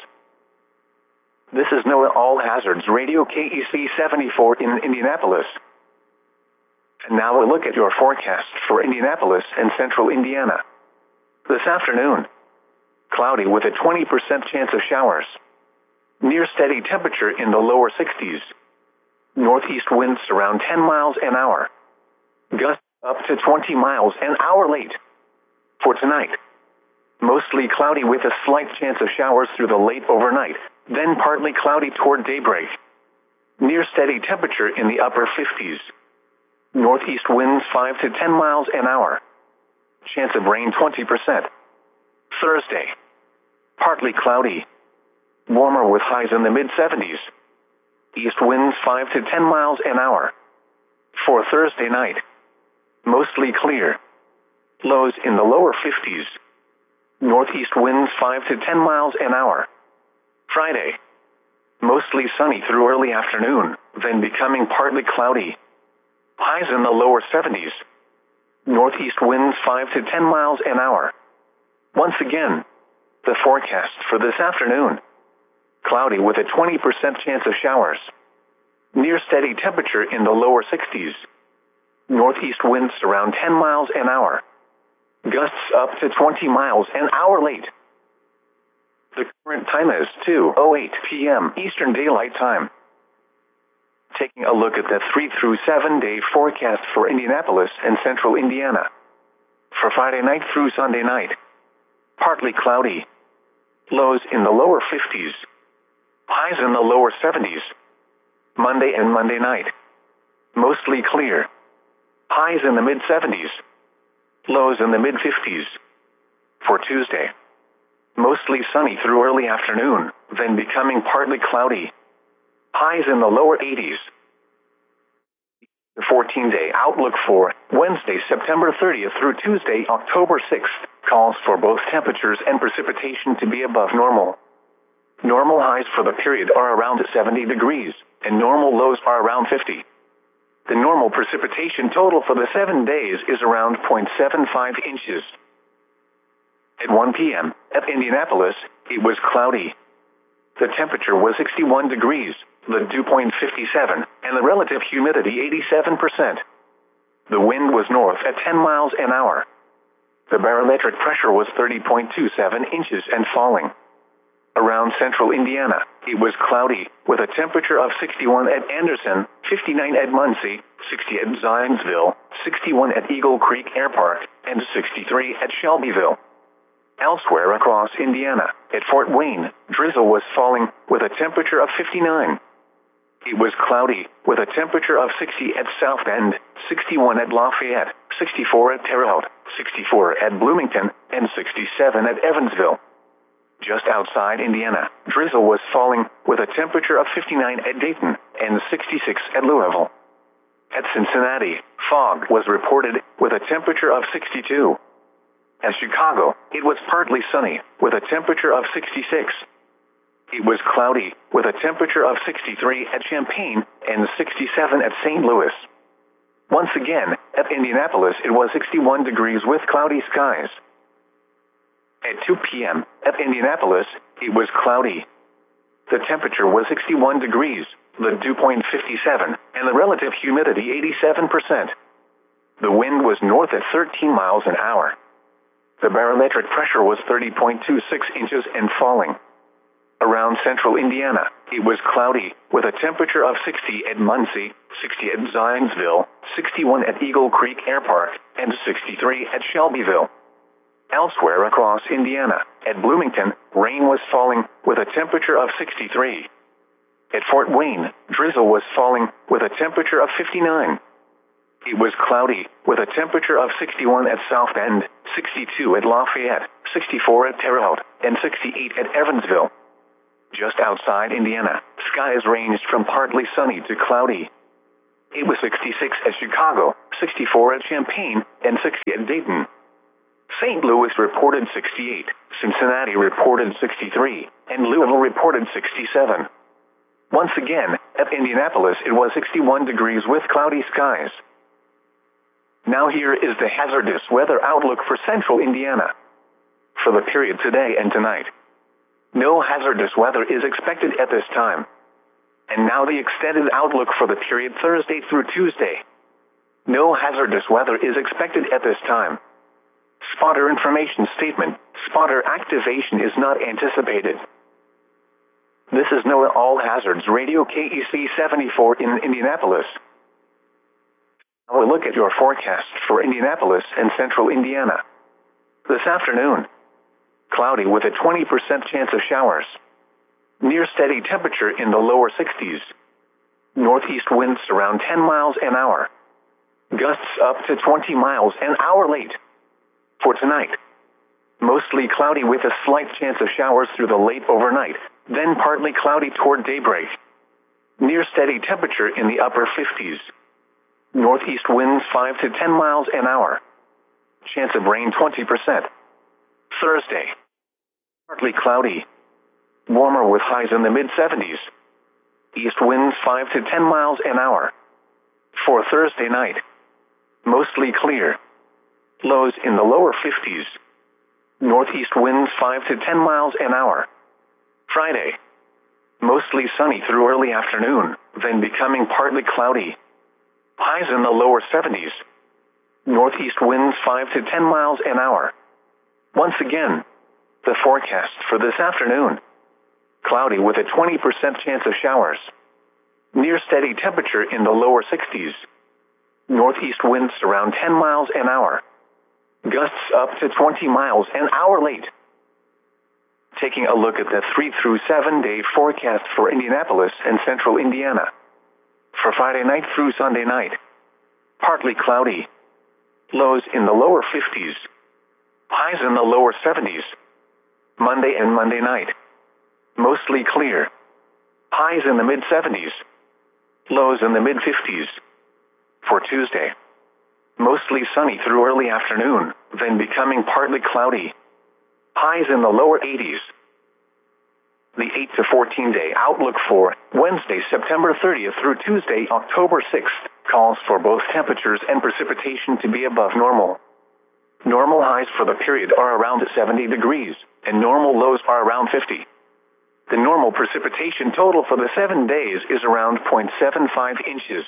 This is NOAA All Hazards Radio K E C seventy-four in Indianapolis. And now a look at your forecast for Indianapolis and central Indiana. This afternoon, cloudy with a twenty percent chance of showers. Near steady temperature in the lower sixties. Northeast winds around ten miles an hour. Gusts up to twenty miles an hour late. For tonight, mostly cloudy with a slight chance of showers through the late overnight, then partly cloudy toward daybreak. Near steady temperature in the upper fifties. Northeast winds five to ten miles an hour. Chance of rain twenty percent. Thursday, partly cloudy. Warmer with highs in the mid seventies. East winds five to ten miles an hour. For Thursday night, mostly clear. Lows in the lower fifties. Northeast winds five to ten miles an hour. Friday, mostly sunny through early afternoon, then becoming partly cloudy. Highs in the lower seventies. Northeast winds five to ten miles an hour. Once again, the forecast for this afternoon. Cloudy with a twenty percent chance of showers. Near steady temperature in the lower sixties. Northeast winds around ten miles an hour. Gusts up to twenty miles an hour late. The current time is two oh eight p m Eastern Daylight Time. Taking a look at the three through seven day forecast for Indianapolis and central Indiana. For Friday night through Sunday night, partly cloudy. Lows in the lower fifties. Highs in the lower seventies. Monday and Monday night, mostly clear. Highs in the mid seventies. Lows in the mid fifties. For Tuesday, mostly sunny through early afternoon, then becoming partly cloudy. Highs in the lower eighties. The fourteen day outlook for Wednesday, September thirtieth through Tuesday, October sixth, calls for both temperatures and precipitation to be above normal. Normal highs for the period are around seventy degrees, and normal lows are around fifty. The normal precipitation total for the seven days is around zero point seven five inches. At one p m at Indianapolis, it was cloudy. The temperature was sixty-one degrees, the dew point fifty-seven, and the relative humidity eighty-seven percent. The wind was north at ten miles an hour. The barometric pressure was thirty point two seven inches and falling. Around central Indiana, it was cloudy, with a temperature of sixty-one at Anderson, fifty-nine at Muncie, sixty at Zionsville, sixty-one at Eagle Creek Air Park, and sixty-three at Shelbyville. Elsewhere across Indiana, at Fort Wayne, drizzle was falling, with a temperature of fifty-nine. It was cloudy, with a temperature of sixty at South Bend, sixty-one at Lafayette, sixty-four at Terre Haute, sixty-four at Bloomington, and sixty-seven at Evansville. Just outside Indiana, drizzle was falling, with a temperature of fifty-nine at Dayton and sixty-six at Louisville. At Cincinnati, fog was reported, with a temperature of sixty-two. At Chicago, it was partly sunny, with a temperature of sixty-six. It was cloudy, with a temperature of sixty-three at Champaign and sixty-seven at Saint Louis. Once again, at Indianapolis it was sixty-one degrees with cloudy skies. At two p m at Indianapolis, it was cloudy. The temperature was sixty-one degrees, the dew point fifty-seven, and the relative humidity eighty-seven percent. The wind was north at thirteen miles an hour. The barometric pressure was thirty point two six inches and falling. Around central Indiana, it was cloudy, with a temperature of sixty at Muncie, sixty at Zionsville, sixty-one at Eagle Creek Air Park, and sixty-three at Shelbyville. Elsewhere across Indiana, at Bloomington, rain was falling, with a temperature of sixty-three. At Fort Wayne, drizzle was falling, with a temperature of fifty-nine. It was cloudy, with a temperature of sixty-one at South Bend, sixty-two at Lafayette, sixty-four at Terre Haute, and sixty-eight at Evansville. Just outside Indiana, skies ranged from partly sunny to cloudy. It was sixty-six at Chicago, sixty-four at Champaign, and sixty at Dayton. Saint Louis reported sixty-eight, Cincinnati reported sixty-three, and Louisville reported sixty-seven. Once again, at Indianapolis it was sixty-one degrees with cloudy skies. Now here is the hazardous weather outlook for central Indiana. For the period today and tonight, no hazardous weather is expected at this time. And now the extended outlook for the period Thursday through Tuesday. No hazardous weather is expected at this time. Spotter information statement. Spotter activation is not anticipated. This is NOAA All Hazards Radio K E C seventy-four in Indianapolis. Now we'll look at your forecast for Indianapolis and central Indiana. This afternoon, cloudy with a twenty percent chance of showers. Near steady temperature in the lower sixties. Northeast winds around ten miles an hour. Gusts up to twenty miles an hour late. For tonight, mostly cloudy with a slight chance of showers through the late overnight, then partly cloudy toward daybreak. Near steady temperature in the upper fifties. Northeast winds five to ten miles an hour. Chance of rain twenty percent. Thursday, partly cloudy. Warmer with highs in the mid seventies. East winds five to ten miles an hour. For Thursday night, mostly clear. Lows in the lower fifties. Northeast winds five to ten miles an hour. Friday, mostly sunny through early afternoon, then becoming partly cloudy. Highs in the lower seventies. Northeast winds five to ten miles an hour. Once again, the forecast for this afternoon. Cloudy with a twenty percent chance of showers. Near steady temperature in the lower sixties. Northeast winds around ten miles an hour. Gusts up to twenty miles an hour late. Taking a look at the three through seven day forecast for Indianapolis and central Indiana. For Friday night through Sunday night, partly cloudy. Lows in the lower fifties. Highs in the lower seventies. Monday and Monday night, mostly clear. Highs in the mid seventies. Lows in the mid fifties. For Tuesday, mostly sunny through early afternoon, then becoming partly cloudy. Highs in the lower eighties. The eight to fourteen day outlook for Wednesday, September thirtieth through Tuesday, October sixth, calls for both temperatures and precipitation to be above normal. Normal highs for the period are around seventy degrees, and normal lows are around fifty. The normal precipitation total for the seven days is around zero point seven five inches.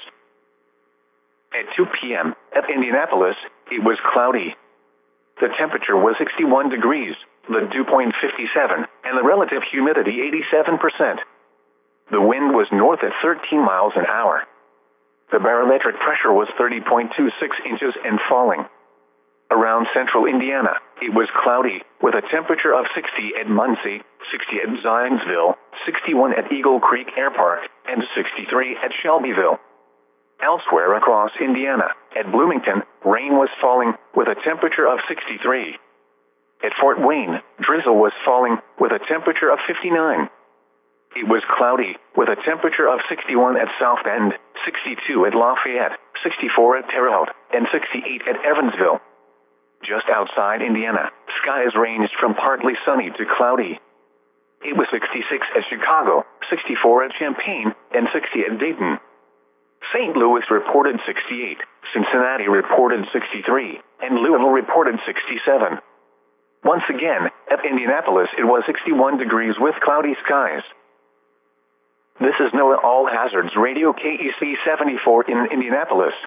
At two p.m. at Indianapolis, it was cloudy. The temperature was sixty-one degrees, the dew point fifty-seven, and the relative humidity eighty-seven percent. The wind was north at thirteen miles an hour. The barometric pressure was thirty point two six inches and falling. Around central Indiana, it was cloudy, with a temperature of sixty at Muncie, sixty at Zionsville, sixty-one at Eagle Creek Air Park, and sixty-three at Shelbyville. Elsewhere across Indiana, at Bloomington, rain was falling, with a temperature of sixty-three. At Fort Wayne, drizzle was falling, with a temperature of fifty-nine. It was cloudy, with a temperature of sixty-one at South Bend, sixty-two at Lafayette, sixty-four at Terre Haute, and sixty-eight at Evansville. Just outside Indiana, skies ranged from partly sunny to cloudy. It was sixty-six at Chicago, sixty-four at Champaign, and sixty at Dayton. Saint Louis reported sixty-eight, Cincinnati reported sixty-three, and Louisville reported sixty-seven. Once again, at Indianapolis it was sixty-one degrees with cloudy skies. This is NOAA All Hazards Radio K E C seventy-four in Indianapolis.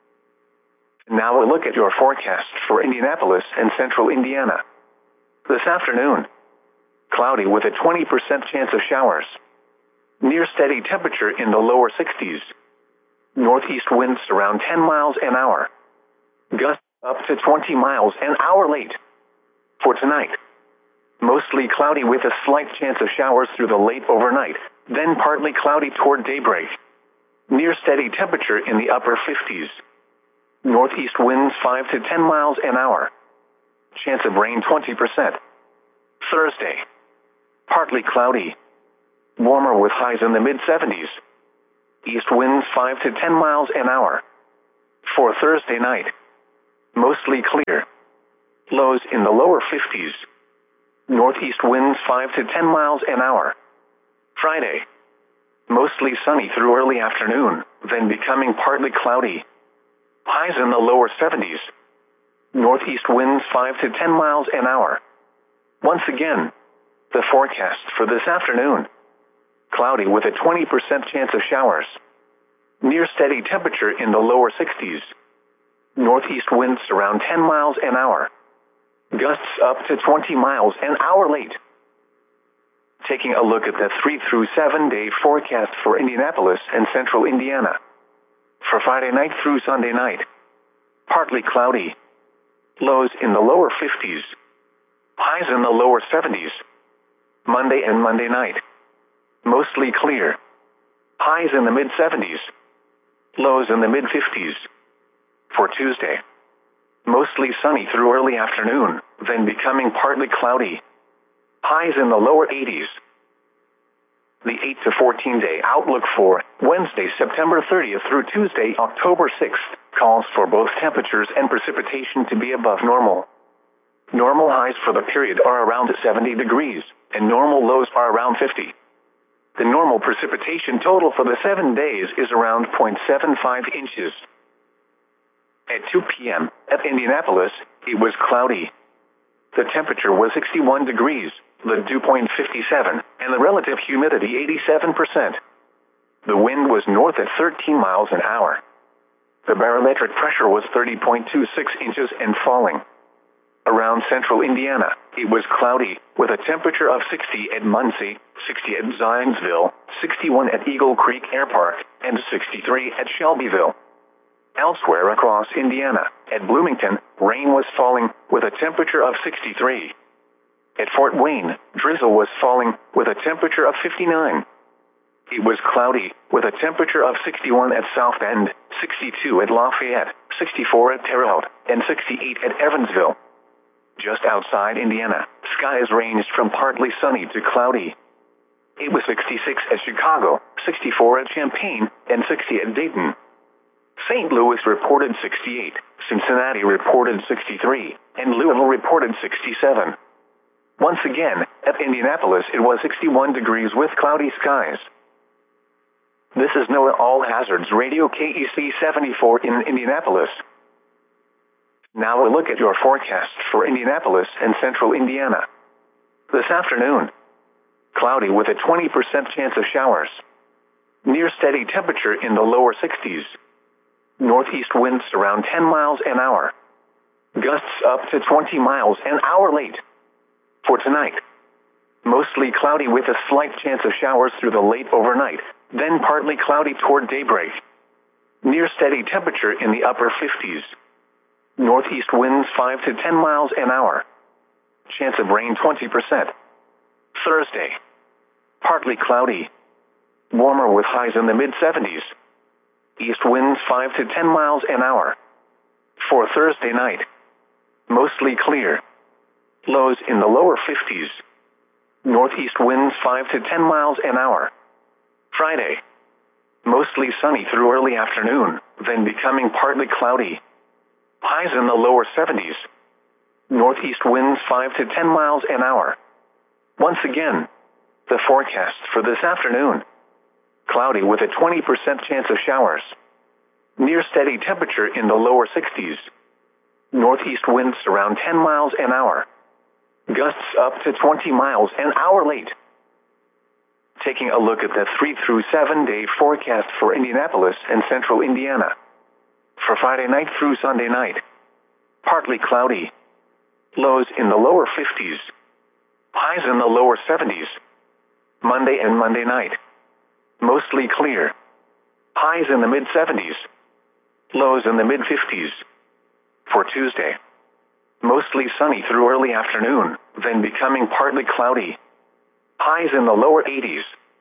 Now we'll look at your forecast for Indianapolis and central Indiana. This afternoon, cloudy with a twenty percent chance of showers. Near steady temperature in the lower sixties. Northeast winds around ten miles an hour. Gusts up to twenty miles an hour late. For tonight, mostly cloudy with a slight chance of showers through the late overnight, then partly cloudy toward daybreak. Near steady temperature in the upper fifties. Northeast winds five to ten miles an hour. Chance of rain twenty percent. Thursday, partly cloudy. warmer with highs in the mid seventies. East winds five to ten miles an hour. For Thursday night, mostly clear. Lows in the lower fifties. Northeast winds five to ten miles an hour. Friday, mostly sunny through early afternoon, then becoming partly cloudy. Highs in the lower seventies. Northeast winds five to ten miles an hour. Once again, the forecast for this afternoon. Cloudy with a twenty percent chance of showers. Near steady temperature in the lower sixties. Northeast winds around ten miles an hour. Gusts up to twenty miles an hour late. Taking a look at the three through seven day forecast for Indianapolis and central Indiana. For Friday night through Sunday night, partly cloudy. Lows in the lower fifties. Highs in the lower seventies. Monday and Monday night, mostly clear. Highs in the mid seventies. Lows in the mid fifties. For Tuesday, mostly sunny through early afternoon, then becoming partly cloudy. Highs in the lower eighties. The eight to fourteen day outlook for Wednesday, September thirtieth through Tuesday, October sixth, calls for both temperatures and precipitation to be above normal. Normal highs for the period are around seventy degrees, and normal lows are around fifty. The normal precipitation total for the seven days is around zero point seven five inches. At two p.m. at Indianapolis, it was cloudy. The temperature was sixty-one degrees, the dew point fifty-seven, and the relative humidity eighty-seven percent. The wind was north at thirteen miles an hour. The barometric pressure was thirty point two six inches and falling. Around central Indiana, it was cloudy, with a temperature of sixty at Muncie, sixty at Zionsville, sixty-one at Eagle Creek Air Park, and sixty-three at Shelbyville. Elsewhere across Indiana, at Bloomington, rain was falling, with a temperature of sixty-three. At Fort Wayne, drizzle was falling, with a temperature of fifty-nine. It was cloudy, with a temperature of sixty-one at South Bend, sixty-two at Lafayette, sixty-four at Terre Haute, and sixty-eight at Evansville. Just outside Indiana, skies ranged from partly sunny to cloudy. It was sixty-six at Chicago, sixty-four at Champaign, and sixty at Dayton. Saint Louis reported sixty-eight, Cincinnati reported sixty-three, and Louisville reported sixty-seven. Once again, at Indianapolis it was sixty-one degrees with cloudy skies. This is NOAA All Hazards Radio K E C seventy-four in Indianapolis. Now a look at your forecast for Indianapolis and central Indiana. This afternoon, cloudy with a twenty percent chance of showers. Near steady temperature in the lower sixties. Northeast winds around ten miles an hour. Gusts up to twenty miles an hour late. For tonight, mostly cloudy with a slight chance of showers through the late overnight, then partly cloudy toward daybreak. Near steady temperature in the upper fifties. Northeast winds five to ten miles an hour. Chance of rain twenty percent. Thursday, partly cloudy. Warmer with highs in the mid seventies. East winds five to ten miles an hour. For Thursday night, mostly clear. Lows in the lower fifties. Northeast winds five to ten miles an hour. Friday, mostly sunny through early afternoon, then becoming partly cloudy. Highs in the lower seventies. Northeast winds five to ten miles an hour. Once again, the forecast for this afternoon. Cloudy with a twenty percent chance of showers. Near steady temperature in the lower sixties. Northeast winds around ten miles an hour. Gusts up to twenty miles an hour late. Taking a look at the three through seven day forecast for Indianapolis and central Indiana. For Friday night through Sunday night, partly cloudy. Lows in the lower fifties. Highs in the lower seventies. Monday and Monday night, mostly clear. Highs in the mid seventies. Lows in the mid fifties. For Tuesday, mostly sunny through early afternoon, then becoming partly cloudy. Highs in the lower eighties.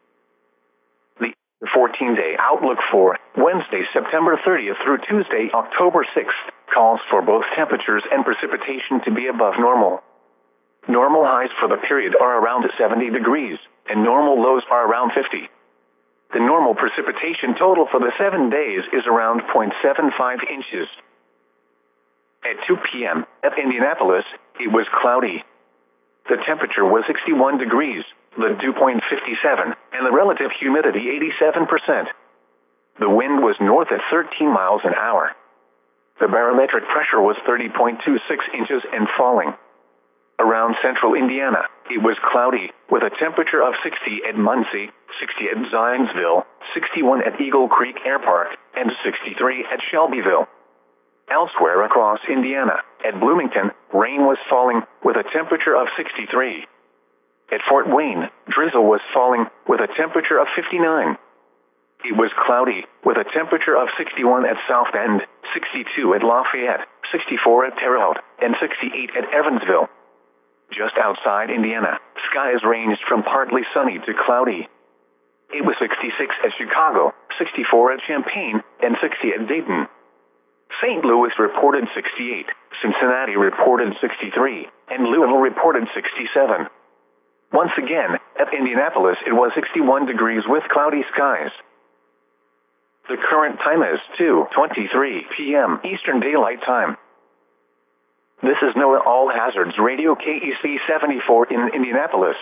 The fourteen day outlook for Wednesday, September thirtieth through Tuesday, October sixth, calls for both temperatures and precipitation to be above normal. Normal highs for the period are around seventy degrees, and normal lows are around fifty. The normal precipitation total for the seven days is around zero point seven five inches. At two p.m. at Indianapolis, it was cloudy. The temperature was sixty-one degrees, the dew point fifty-seven, and the relative humidity eighty-seven percent. The wind was north at thirteen miles an hour. The barometric pressure was thirty point two six inches and falling. Around central Indiana, it was cloudy, with a temperature of sixty at Muncie, sixty at Zionsville, sixty-one at Eagle Creek Air Park, and sixty-three at Shelbyville. Elsewhere across Indiana, at Bloomington, rain was falling, with a temperature of sixty-three. At Fort Wayne, drizzle was falling, with a temperature of fifty-nine. It was cloudy, with a temperature of sixty-one at South Bend, sixty-two at Lafayette, sixty-four at Terre Haute, and sixty-eight at Evansville. Just outside Indiana, skies ranged from partly sunny to cloudy. It was sixty-six at Chicago, sixty-four at Champaign, and sixty at Dayton. Saint Louis reported sixty-eight, Cincinnati reported sixty-three, and Louisville reported sixty-seven. Once again, at Indianapolis it was sixty-one degrees with cloudy skies. The current time is two twenty-three p.m. Eastern Daylight Time. This is NOAA All Hazards Radio K E C seventy-four in Indianapolis.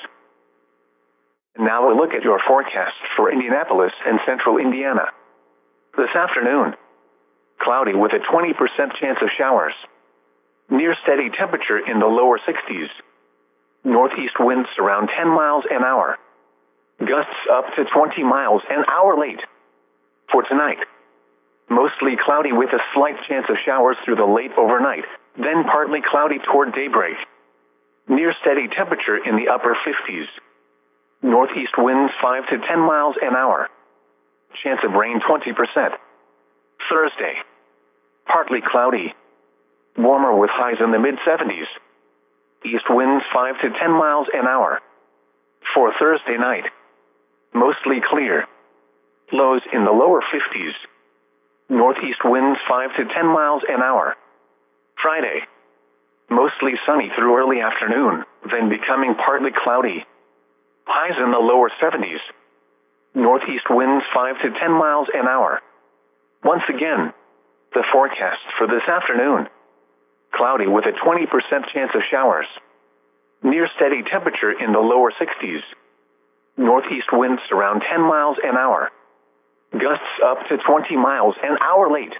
Now a look at your forecast for Indianapolis and central Indiana. This afternoon, cloudy with a twenty percent chance of showers. Near steady temperature in the lower sixties. Northeast winds around ten miles an hour. Gusts up to twenty miles an hour late. For tonight, mostly cloudy with a slight chance of showers through the late overnight, then partly cloudy toward daybreak. Near steady temperature in the upper fifties. Northeast winds five to ten miles an hour. Chance of rain twenty percent. Thursday, partly cloudy. Warmer with highs in the mid-seventies. East winds five to ten miles an hour. For Thursday night, mostly clear. Lows in the lower fifties. Northeast winds five to ten miles an hour. Friday, mostly sunny through early afternoon, then becoming partly cloudy. Highs in the lower seventies. Northeast winds five to ten miles an hour. Once again, the forecast for this afternoon. Cloudy with a twenty percent chance of showers. Near steady temperature in the lower sixties. Northeast winds around ten miles an hour. Gusts up to twenty miles an hour late.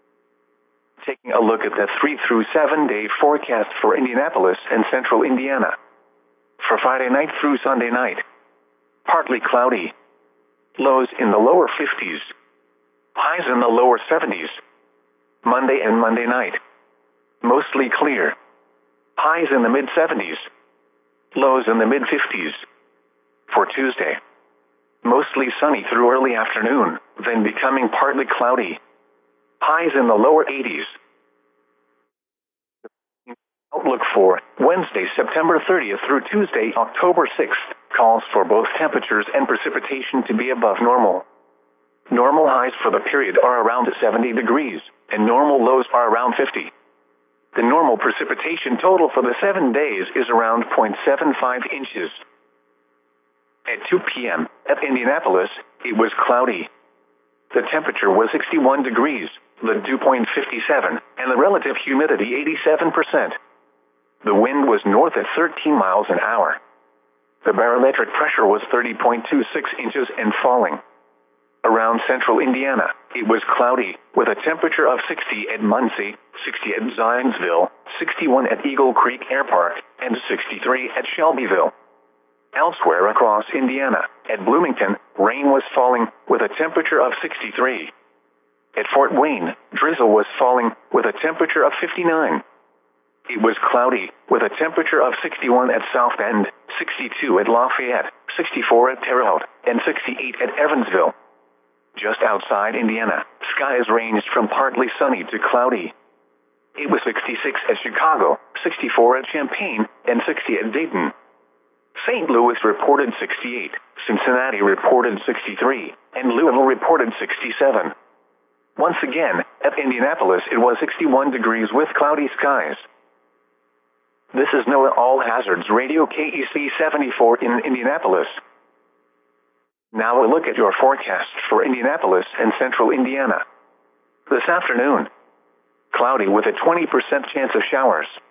Taking a look at the three through seven day forecast for Indianapolis and central Indiana. For Friday night through Sunday night, partly cloudy. Lows in the lower fifties. Highs in the lower seventies. Monday and Monday night, mostly clear. Highs in the mid-seventies. Lows in the mid-fifties. For Tuesday, mostly sunny through early afternoon, then becoming partly cloudy. Highs in the lower eighties. Outlook for Wednesday, September thirtieth through Tuesday, October sixth, calls for both temperatures and precipitation to be above normal. Normal highs for the period are around seventy degrees, and normal lows are around fifty. The normal precipitation total for the seven days is around zero point seven five inches. At two p.m. at Indianapolis, it was cloudy. The temperature was sixty-one degrees, the dew point fifty-seven, and the relative humidity eighty-seven percent. The wind was north at thirteen miles an hour. The barometric pressure was thirty point two six inches and falling. Around central Indiana, it was cloudy, with a temperature of sixty at Muncie, sixty at Zionsville, sixty-one at Eagle Creek Air Park, and sixty-three at Shelbyville. Elsewhere across Indiana, at Bloomington, rain was falling, with a temperature of sixty-three. At Fort Wayne, drizzle was falling, with a temperature of fifty-nine. It was cloudy, with a temperature of sixty-one at South Bend, sixty-two at Lafayette, sixty-four at Terre Haute, and sixty-eight at Evansville. Just outside Indiana, skies ranged from partly sunny to cloudy. It was sixty-six at Chicago, sixty-four at Champaign, and sixty at Dayton. Saint Louis reported sixty-eight, Cincinnati reported sixty-three, and Louisville reported sixty-seven. Once again, at Indianapolis it was sixty-one degrees with cloudy skies. This is NOAA All Hazards Radio K E C seventy-four in Indianapolis. Now a look at your forecast for Indianapolis and central Indiana. This afternoon, cloudy with a twenty percent chance of showers.